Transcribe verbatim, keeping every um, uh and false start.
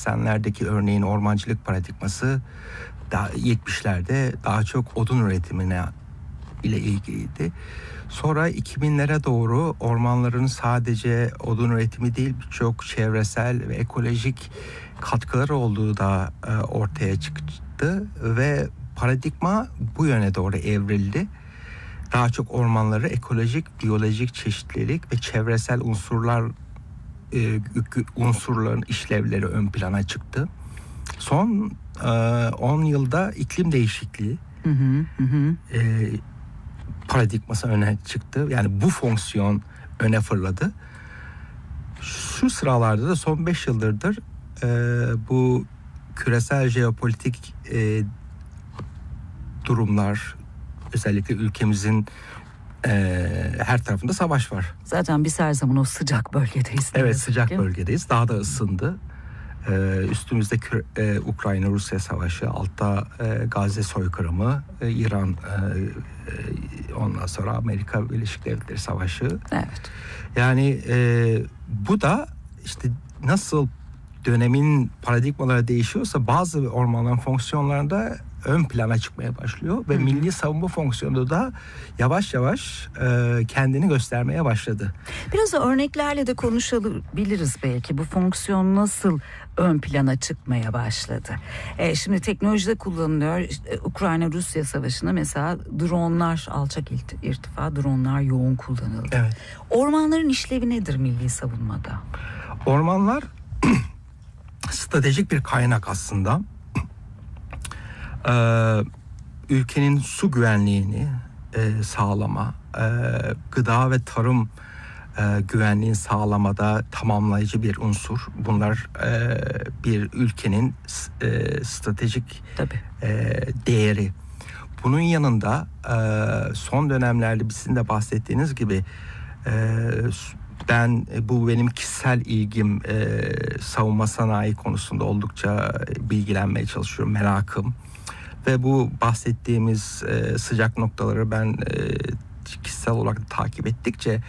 seksenlerdeki örneğin ormancılık paradigması daha yetmişlerde daha çok odun üretimine ile ilgiliydi. Sonra iki binlere doğru ormanların sadece odun üretimi değil, birçok çevresel ve ekolojik katkıları olduğu da e, ortaya çıktı ve paradigma bu yöne doğru evrildi. Daha çok ormanları ekolojik, biyolojik çeşitlilik ve çevresel unsurlar e, unsurların işlevleri ön plana çıktı. Son on yılda iklim değişikliği hı hı, hı. E, paradigması öne çıktı. Yani bu fonksiyon öne fırladı. Şu sıralarda da son beş yıldırdır e, bu küresel jeopolitik e, durumlar, özellikle ülkemizin e, her tarafında savaş var. Zaten biz her zaman o sıcak bölgedeyiz. Evet, sıcak bölgedeyiz. Daha da ısındı. Ee, üstümüzde e, Ukrayna-Rusya savaşı, altta e, Gazze soykırımı, e, İran, e, e, ondan sonra Amerika Birleşik Devletleri savaşı. Evet. Yani e, bu da işte nasıl dönemin paradigmaları değişiyorsa bazı ormanların fonksiyonlarında ön plana çıkmaya başlıyor ve hı hı. milli savunma fonksiyonu da yavaş yavaş e, kendini göstermeye başladı. Biraz da örneklerle de konuşabiliriz belki. Bu fonksiyon nasıl ön plana çıkmaya başladı? E, şimdi teknolojide kullanılıyor. İşte, Ukrayna-Rusya savaşında mesela dronlar, alçak irtifa dronlar yoğun kullanıldı. Evet. Ormanların işlevi nedir milli savunmada? Ormanlar stratejik bir kaynak aslında. Ee, ülkenin su güvenliğini e, sağlama, e, gıda ve tarım e, güvenliğini sağlamada tamamlayıcı bir unsur. Bunlar e, bir ülkenin e, stratejik e, değeri. Bunun yanında e, son dönemlerde sizin de bahsettiğiniz gibi e, ben bu benim kişisel ilgim e, savunma sanayi konusunda oldukça bilgilenmeye çalışıyorum, merakım. Ve bu bahsettiğimiz e, sıcak noktaları ben e, kişisel olarak takip ettikçe